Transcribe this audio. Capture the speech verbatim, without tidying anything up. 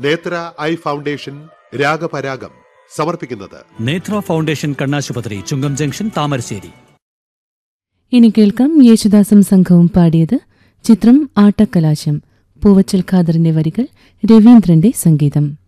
നേത്ര eye foundation രാഗപരാഗം സമർപ്പിക്കുന്നത് നേത്ര ഫൗണ്ടേഷൻ കണ്ണാശുപത്രി, ചുങ്കം ജംഗ്ഷൻ, താമരശ്ശേരി. ഇനി കേൾക്കാം യേശുദാസും സംഘവും പാടിയത്. ചിത്രം ആട്ടക്കലാശം. പൂവച്ചൽ ഖാദറിന്റെ വരികൾ, രവീന്ദ്രന്റെ സംഗീതം.